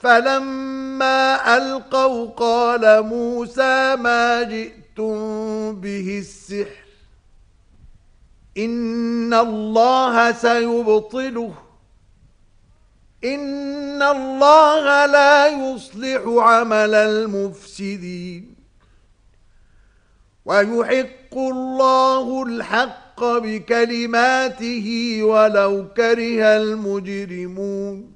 فلما ألقوا قال موسى ما جئتم به السحر إن الله سيبطله إن الله لا يصلح عمل المفسدين ويحق الله الحق بكلماته ولو كره المجرمون